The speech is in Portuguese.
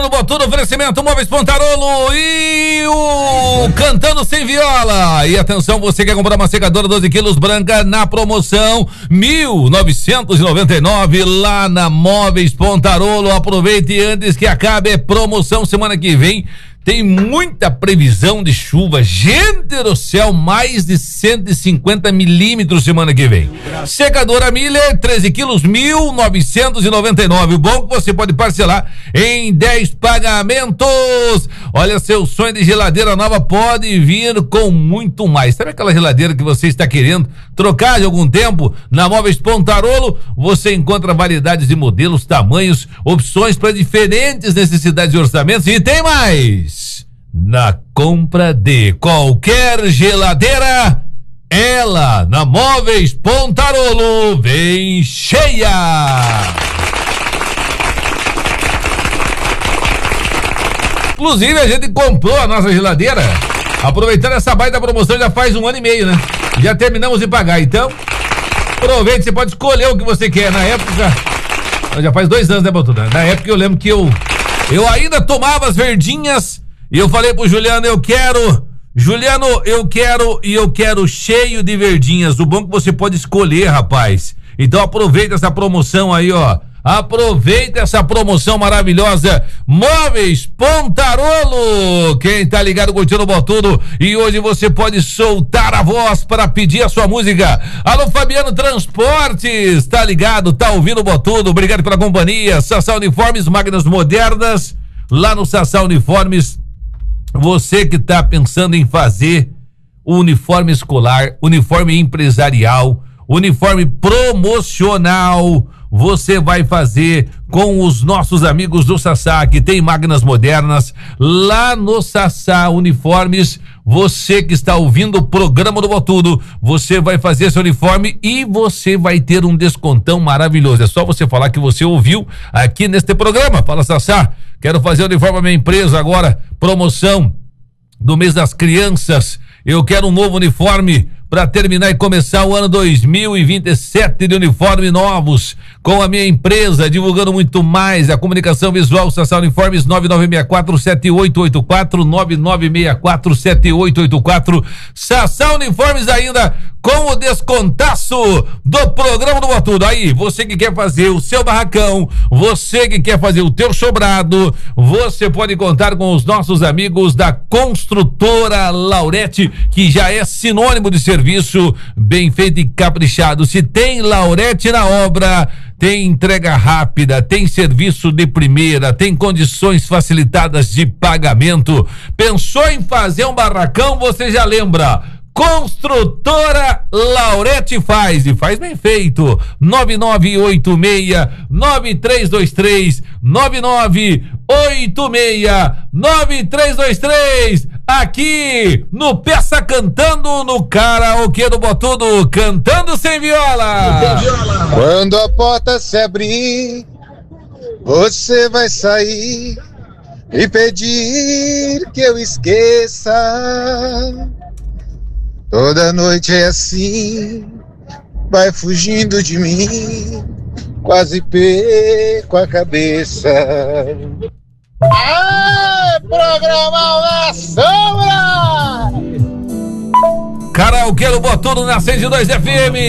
no Botudo, oferecimento Móveis Pontarolo e o Cantando Sem Viola. E atenção, você quer comprar uma secadora 12 quilos branca na promoção 1.999 lá na Móveis Pontarolo. Aproveite antes que acabe a promoção. Semana que vem tem muita previsão de chuva. Gente do céu, mais de 150 milímetros semana que vem. Secadora Miller, 13 quilos, 1.999. O bom que você pode parcelar em 10 pagamentos. Olha, seu sonho de geladeira nova pode vir com muito mais. Sabe aquela geladeira que você está querendo trocar de algum tempo? Na Móveis Pontarolo, você encontra variedades de modelos, tamanhos, opções para diferentes necessidades e orçamentos. E tem mais! Na compra de qualquer geladeira, ela na Móveis Pontarolo vem cheia! Inclusive, a gente comprou a nossa geladeira aproveitando essa baita promoção já faz 1 ano e meio, né? Já terminamos de pagar, então aproveite, você pode escolher o que você quer. Na época, já faz 2 anos, né, Botuda? Na época eu lembro que eu ainda tomava as verdinhas e eu falei pro Juliano, eu quero cheio de verdinhas. O bom que você pode escolher, rapaz. Então aproveita essa promoção aí, ó. Aproveita essa promoção maravilhosa. Móveis Pontarolo. Quem tá ligado curtindo o Botudo, e hoje você pode soltar a voz para pedir a sua música. Alô, Fabiano Transportes, tá ligado, tá ouvindo o Botudo? Obrigado pela companhia. Sassá Uniformes, máquinas modernas. Lá no Sassá Uniformes, você que tá pensando em fazer o uniforme escolar, uniforme empresarial, uniforme promocional, você vai fazer com os nossos amigos do Sassá, que tem máquinas modernas. Lá no Sassá Uniformes, você que está ouvindo o programa do Botudo, você vai fazer seu uniforme e você vai ter um descontão maravilhoso. É só você falar que você ouviu aqui neste programa. Fala, Sassá, quero fazer o uniforme da minha empresa agora, promoção do mês das crianças. Eu quero um novo uniforme para terminar e começar o ano 2027 de uniformes novos com a minha empresa, divulgando muito mais a comunicação visual. Sassá Uniformes, 9964-7884, 9964-7884. Sassá Uniformes ainda com o descontaço do programa do Botudo. Aí, você que quer fazer o seu barracão, você que quer fazer o teu sobrado, você pode contar com os nossos amigos da Construtora Laurete, que já é sinônimo de serviço bem feito e caprichado. Se tem Laurete na obra, tem entrega rápida, tem serviço de primeira, tem condições facilitadas de pagamento. Pensou em fazer um barracão? Você já lembra? Construtora Laurete faz, e faz bem feito. 9986-9323, 9986-9323, aqui no Peça Cantando, no Karaokê do Botudo, Cantando Sem Viola. Quando a porta se abrir, você vai sair e pedir que eu esqueça. Toda noite é assim, vai fugindo de mim, quase perco a cabeça. Programão na sombra! Karaokê do Botudo na 102 FM.